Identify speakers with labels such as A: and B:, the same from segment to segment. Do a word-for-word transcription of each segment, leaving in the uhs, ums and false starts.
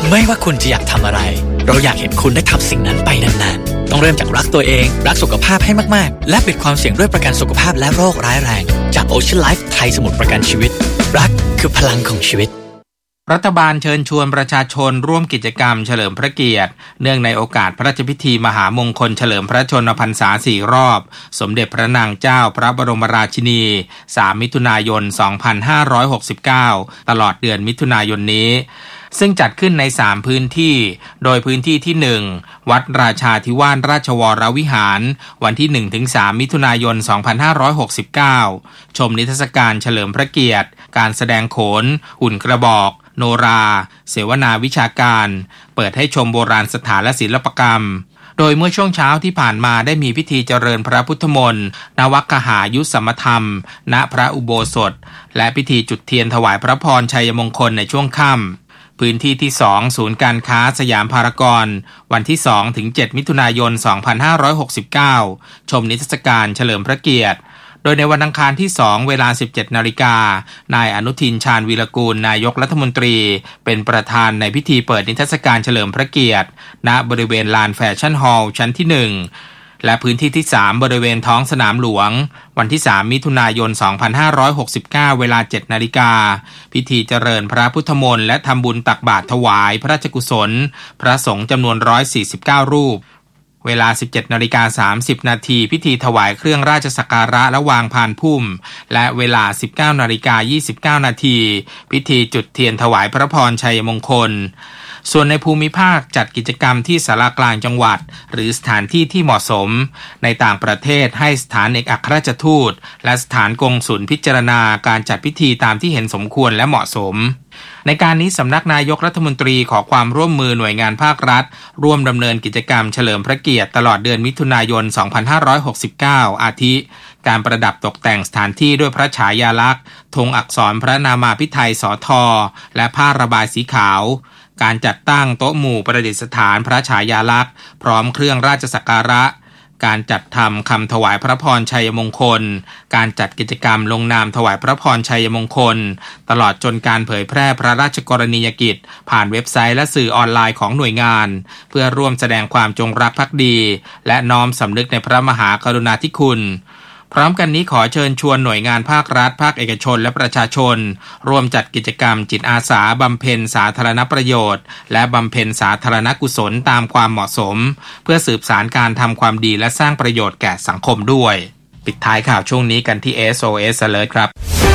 A: ไม่ว่าคุณจะอยากทำอะไรเราอยากเห็นคุณได้ทำสิ่งนั้นไปนานๆต้องเริ่มจากรักตัวเองรักสุขภาพให้มากๆและปิดความเสี่ยงด้วยประกันสุขภาพและโรคร้ายแรงจาก Ocean Life ไทยสมุทรประกันชีวิตรักคือพลังของชีวิต
B: รัฐบาลเชิญชวนประชาชนร่วมกิจกรรมเฉลิมพระเกียรติเนื่องในโอกาสพระราชพิธีมหามงคลเฉลิมพระชนมพรรษาสี่รอบสมเด็จพระนางเจ้าพระบรมราชินีสามมิถุนายนสองพันห้าร้อยหกสิบเก้าตลอดเดือนมิถุนายนนี้ซึ่งจัดขึ้นในสามพื้นที่โดยพื้นที่ที่หนึ่งวัดราชาธิวาสราชวรวิหารวันที่ หนึ่งถึงสาม มิถุนายน สองพันห้าร้อยหกสิบเก้าชมนิทรรศการเฉลิมพระเกียรติการแสดงโขนหุ่นกระบอกโนราเสวนาวิชาการเปิดให้ชมโบราณสถานและศิลปกรรมโดยเมื่อช่วงเช้าที่ผ่านมาได้มีพิธีเจริญพระพุทธมนต์นวคหายุสมธรรมณพระอุโบสถและพิธีจุดเทียนถวายพระพรชัยมงคลในช่วงค่ำพื้นที่ที่สองศูนย์การค้าสยามพารากอนวันที่สองถึงเจ็ดมิถุนายนสองพันห้าร้อยหกสิบเก้าชมนิทรรศการเฉลิมพระเกียรติโดยในวันอังคารที่สองเวลา สิบเจ็ดนาฬิกา นายอนุทินชาญวีรกูลนายกรัฐมนตรีเป็นประธานในพิธีเปิดนิทรรศการเฉลิมพระเกียรติณบริเวณลานแฟชั่นฮอลล์ชั้นที่หนึ่งและพื้นที่ที่สามบริเวณท้องสนามหลวงวันที่สามมิถุนายนสองพันห้าร้อยหกสิบเก้าเวลา เจ็ดนาฬิกาพิธีเจริญพระพุทธมนต์และทำบุญตักบาตรถวายพระราชกุศลพระสงฆ์จำนวนหนึ่งร้อยสี่สิบเก้ารูปเวลา สิบเจ็ดนาฬิกาสามสิบนาทีพิธีถวายเครื่องราชสักการะและวางพานพุ่มและเวลา สิบเก้านาฬิกายี่สิบเก้านาทีพิธีจุดเทียนถวายพระพรชัยมงคลส่วนในภูมิภาคจัดกิจกรรมที่ศาลากลางจังหวัดหรือสถานที่ที่เหมาะสมในต่างประเทศให้สถานเอกอัครราชทูตและสถานกงสุลพิจารณาการจัดพิธีตามที่เห็นสมควรและเหมาะสมในการนี้สำนักนายกรัฐมนตรีขอความร่วมมือหน่วยงานภาครัฐร่วมดำเนินกิจกรรมเฉลิมพระเกียรติตลอดเดือนมิถุนายนสองพันห้าร้อยหกสิบเก้าอาทิการประดับตกแต่งสถานที่ด้วยพระฉายาลักษณ์ธงอักษรพระนามาภิไธยสทและผ้าระบายสีขาวการจัดตั้งโต๊ะหมู่ประดิษฐานพระฉายาลักษณ์พร้อมเครื่องราชสักการะการจัดทำคำถวายพระพรชัยมงคลการจัดกิจกรรมลงนามถวายพระพรชัยมงคลตลอดจนการเผยแพร่พระราชกรณียกิจผ่านเว็บไซต์และสื่อออนไลน์ของหน่วยงานเพื่อร่วมแสดงความจงรักภักดีและน้อมสำนึกในพระมหากรุณาธิคุณพร้อมกันนี้ขอเชิญชวนหน่วยงานภาครัฐภาคเอกชนและประชาชนร่วมจัดกิจกรรมจิตอาสาบำเพ็ญสาธารณประโยชน์และบำเพ็ญสาธารณกุศลตามความเหมาะสมเพื่อสืบสานการทำความดีและสร้างประโยชน์แก่สังคมด้วยปิดท้ายข่าวช่วงนี้กันที่ เอส โอ เอส Alert ครับ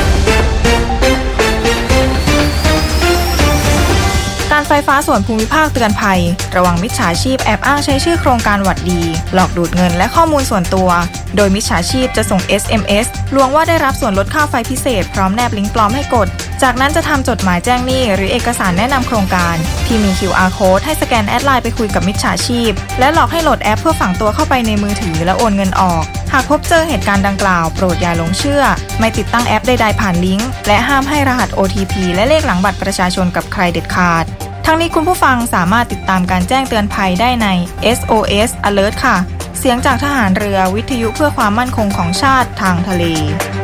C: การไฟฟ้าส่วนภูมิภาคเตือนภัยระวังมิจฉาชีพแอบอ้างใช้ชื่อโครงการหวัดดีหลอกดูดเงินและข้อมูลส่วนตัวโดยมิจฉาชีพจะส่ง เอส เอ็ม เอส ลวงว่าได้รับส่วนลดค่าไฟพิเศษพร้อมแนบลิงก์ปลอมให้กดจากนั้นจะทำจดหมายแจ้งหนี้หรือเอกสารแนะนำโครงการที่มี คิว อาร์ Code ให้สแกนแอดไลน์ไปคุยกับมิจฉาชีพและหลอกให้โหลดแอปเพื่อฝังตัวเข้าไปในมือถือและโอนเงินออกหากพบเจอเหตุการณ์ดังกล่าวโปรดอย่าหลงเชื่อไม่ติดตั้งแอปใดๆผ่านลิงก์และห้ามให้รหัส โอ ที พี และเลขหลังบัตรประชาชนกับใครเด็ดขาดทั้งนี้คุณผู้ฟังสามารถติดตามการแจ้งเตือนภัยได้ใน เอส โอ เอส Alert ค่ะเสียงจากทหารเรือวิทยุเพื่อความมั่นคงของชาติทางทะเล